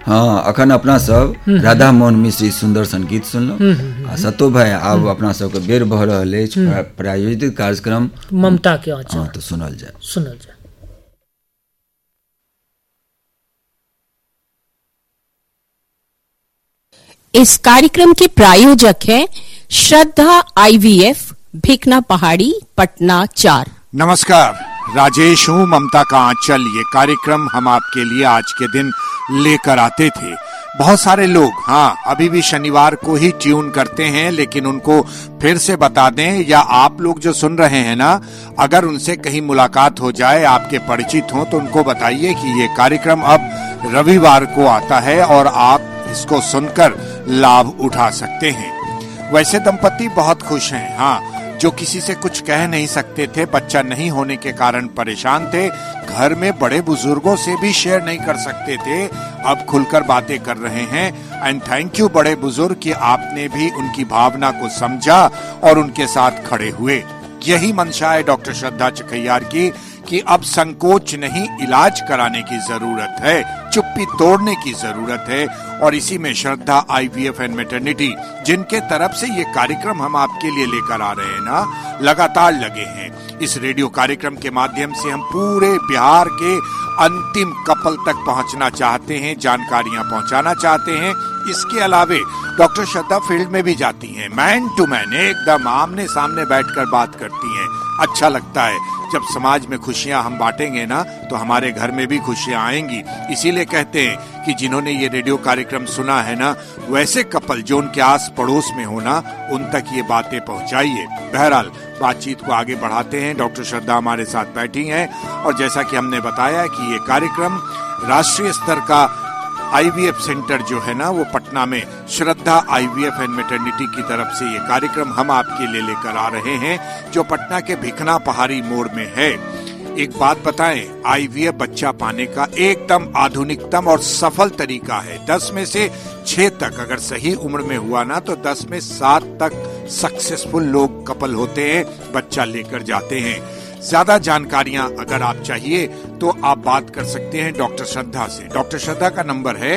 हाँ, अखन अपना सब राधा मोहन मिश्र सुंदर सन गीत सुनलहुँ। आ सतो भाई आब अपना सबके बेर भऽ रहल अछि प्रायोजित कार्यक्रम ममता के आंचल। हाँ, तो सुनल जाए। इस कार्यक्रम के प्रायोजक हैं श्रद्धा IVF, भिकना पहाड़ी, पटना 4। नमस्कार, राजेश हूँ। ममता का आंचल ये कार्यक्रम हम आपके लिए आज के दिन लेकर आते थे। बहुत सारे लोग अभी भी शनिवार को ही ट्यून करते हैं, लेकिन उनको फिर से बता दें, या आप लोग जो सुन रहे हैं ना, अगर उनसे कहीं मुलाकात हो जाए, आपके परिचित हो, तो उनको बताइए कि ये कार्यक्रम अब रविवार को आता है और आप इसको सुनकर लाभ उठा सकते हैं। वैसे दंपति बहुत खुश हैं, जो किसी से कुछ कह नहीं सकते थे, बच्चा नहीं होने के कारण परेशान थे, घर में बड़े बुजुर्गों से भी शेयर नहीं कर सकते थे, अब खुलकर बातें कर रहे हैं। एंड थैंक यू बड़े बुजुर्ग कि आपने भी उनकी भावना को समझा और उनके साथ खड़े हुए। यही मंशा है डॉक्टर श्रद्धा चकैयार की कि अब संकोच नहीं, इलाज कराने की जरूरत है, चुप्पी तोड़ने की जरूरत है। और इसी में श्रद्धा IVF एंड मैटरनिटी, जिनके तरफ से ये कार्यक्रम हम आपके लिए लेकर आ रहे हैं ना, लगातार लगे हैं। इस रेडियो कार्यक्रम के माध्यम से हम पूरे बिहार के अंतिम कपल तक पहुंचना चाहते हैं, जानकारियां पहुंचाना चाहते हैं। इसके अलावे डॉक्टर श्रद्धा फील्ड में भी जाती हैं, मैन टू मैन, एकदम आमने सामने बैठकर बात करती हैं। अच्छा लगता है जब समाज में खुशियां हम बांटेंगे ना, तो हमारे घर में भी खुशियां आएंगी। इसीलिए कहते हैं कि जिन्होंने ये रेडियो कार्यक्रम सुना है ना, वैसे कपल जो उनके आस पड़ोस में हो ना, उन तक ये बातें पहुंचाइए। बहरहाल बातचीत को आगे बढ़ाते हैं। डॉक्टर श्रद्धा हमारे साथ बैठी हैं और जैसा कि हमने बताया कि ये कार्यक्रम राष्ट्रीय स्तर का IVF सेंटर जो है ना, वो पटना में श्रद्धा IVF एंड मैटरनिटी की तरफ से ये कार्यक्रम हम आपके लिए लेकर आ रहे हैं, जो पटना के भिकना पहाड़ी मोड़ में है। एक बात बताएं, IVF बच्चा पाने का एकदम आधुनिकतम और सफल तरीका है। 10 में से 6 तक अगर सही उम्र में हुआ ना, तो 10 में 7 तक सक्सेसफुल लोग कपल होते हैं, बच्चा लेकर जाते हैं। ज्यादा जानकारियां अगर आप चाहिए तो आप बात कर सकते हैं डॉक्टर श्रद्धा से। डॉक्टर श्रद्धा का नंबर है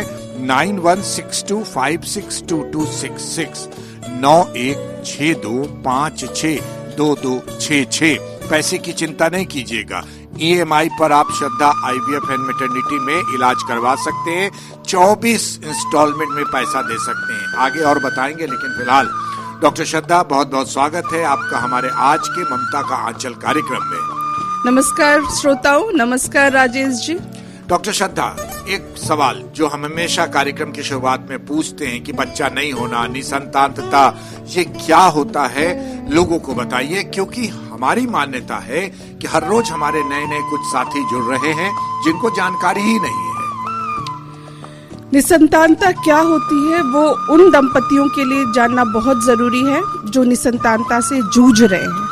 9162562266, 9162562266। पैसे की चिंता नहीं कीजिएगा, EMI पर आप श्रद्धा IVF एंड मैटरनिटी में इलाज करवा सकते हैं। 24 इंस्टॉलमेंट में पैसा दे सकते हैं। आगे और बताएंगे, लेकिन फिलहाल डॉक्टर श्रद्धा, बहुत बहुत स्वागत है आपका हमारे आज के ममता का आंचल कार्यक्रम में। नमस्कार श्रोताओं, नमस्कार राजेश जी। डॉक्टर श्रद्धा, एक सवाल जो हम हमेशा कार्यक्रम की शुरुआत में पूछते हैं कि बच्चा नहीं होना, निसंतानता, ये क्या होता है, लोगों को बताइए, क्योंकि हमारी मान्यता है कि हर रोज हमारे नए नए कुछ साथी जुड़ रहे हैं जिनको जानकारी ही नहीं है। निसंतानता क्या होती है, वो उन दंपतियों के लिए जानना बहुत जरूरी है जो निसंतानता से जूझ रहे हैं।